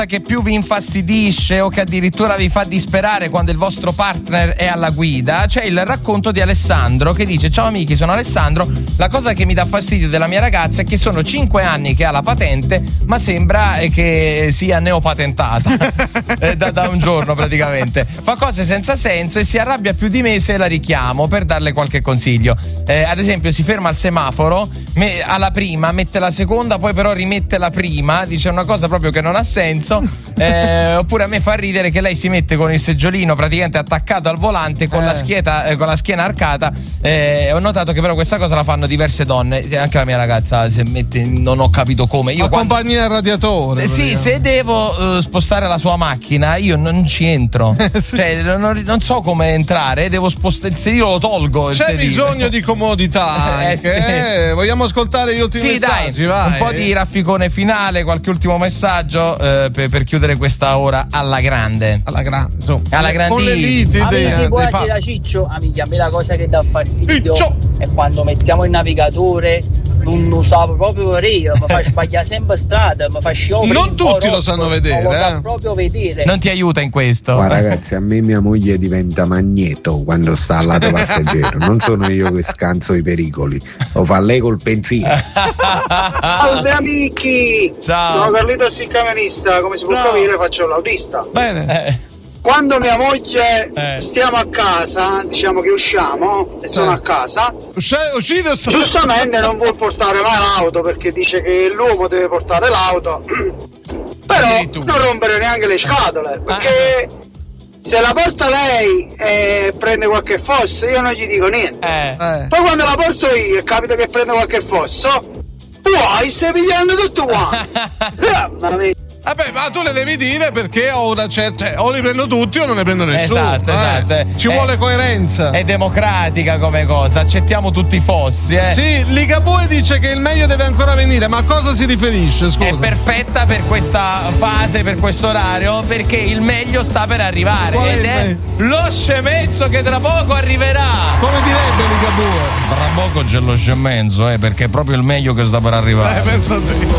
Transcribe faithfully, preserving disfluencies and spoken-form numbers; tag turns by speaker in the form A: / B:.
A: che più vi infastidisce o che addirittura vi fa disperare quando il vostro partner è alla guida, c'è il racconto di Alessandro che dice: ciao amici, sono Alessandro, la cosa che mi dà fastidio della mia ragazza è che sono cinque anni che ha la patente ma sembra che sia neopatentata eh, da, da un giorno praticamente, fa cose senza senso e si arrabbia più di me se la richiamo per darle qualche consiglio, eh, ad esempio si ferma al semaforo, me, alla prima mette la seconda, poi però rimette la prima, dice una cosa proprio che non ha senso. Eh, oppure a me fa ridere che lei si mette con il seggiolino praticamente attaccato al volante con, eh. la, schieta, eh, con la schiena arcata. Eh, ho notato che però questa cosa la fanno diverse donne, anche la mia ragazza si mette, non ho capito come. Io
B: accompagni quando... il radiatore.
A: Eh, sì, se devo uh, spostare la sua macchina io non ci entro. Sì. Cioè non, non so come entrare, devo spostare il sedile, lo tolgo.
B: C'è
A: sedile.
B: Bisogno di comodità anche,
A: eh, sì.
B: eh, vogliamo ascoltare gli ultimi
A: sì,
B: messaggi,
A: dai,
B: vai.
A: Un po' di rafficone finale, qualche ultimo messaggio eh, per, per chiudere questa ora alla grande.
B: Alla grande, insomma.
A: Alla grandissima.
C: Amici, buonasera Ciccio. Amici, a me la cosa che dà fastidio
B: Ciccio.
C: è quando mettiamo il navigatore, non lo so proprio io, mi fa sbagliare sempre strada, mi fa sciopero.
B: Non tutti lo sanno vedere.
C: Non lo
B: eh.
C: sa proprio vedere.
A: Non ti aiuta in questo.
D: Ma ragazzi, a me mia moglie diventa magneto quando sta al lato passeggero. Non sono io che scanso i pericoli, lo fa lei col pensiero.
E: Salve amici!
A: Ciao.
E: Sono Carlito Siccamerista, come si può
B: Ciao.
E: capire faccio l'autista.
B: Bene.
A: Eh.
E: Quando mia moglie
A: Eh.
E: stiamo a casa, diciamo che usciamo e sono
B: Eh.
E: a casa,
B: Usci- uscite o so-
E: giustamente non vuol portare mai l'auto perché dice che l'uomo deve portare l'auto. Però
A: Addirittura.
E: non rompere neanche le scatole, perché se la porta lei e prende qualche fosso io non gli dico niente.
A: Eh.
B: Eh.
E: Poi quando la porto io e capita che prende qualche fosso, puoi, stai pigliando tutto quanto. Mamma mia.
B: Vabbè, ma tu le devi dire perché ho una certa. O li prendo tutti o non ne prendo nessuno.
A: Esatto,
B: eh.
A: esatto.
B: Ci
A: Eh,
B: vuole coerenza.
A: È democratica come cosa, accettiamo tutti i fossi, eh.
B: Sì, Ligabue dice che il meglio deve ancora venire, ma a cosa si riferisce? Scusa.
A: È perfetta per questa fase, per questo orario, perché il meglio sta per arrivare.
B: Qual è
A: ed
B: il
A: è
B: meglio?
A: lo scemezzo che tra poco arriverà.
B: Come direbbe Ligabue?
A: Tra poco c'è lo scemenzo, eh, perché è proprio il meglio che sta per arrivare.
B: Eh, pensa a te.